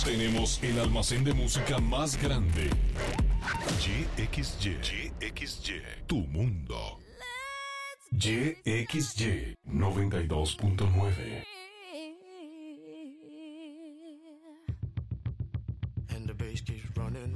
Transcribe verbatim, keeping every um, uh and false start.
Tenemos el almacén de música más grande. Y X Y. Y X Y. Tu mundo. Y X Y noventa y dos punto nueve. And the bass keeps running.